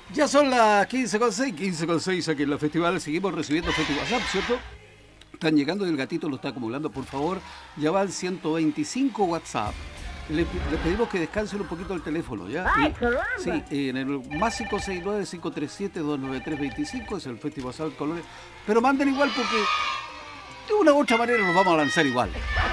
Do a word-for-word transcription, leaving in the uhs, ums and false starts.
Ya son las quince con seis, quince con seis aquí en la festival. Seguimos recibiendo Festi WhatsApp, ¿cierto? Están llegando y el gatito lo está acumulando. Por favor, ya van ciento veinticinco WhatsApp. Le, le pedimos que descansen un poquito el teléfono, ¿ya? ¡Ay, Y, caramba! sí, en el más cinco seis nueve, cinco tres siete, dos nueve tres dos cinco es el Festi WhatsApp Colores. Pero manden igual porque de una u otra manera nos vamos a lanzar igual.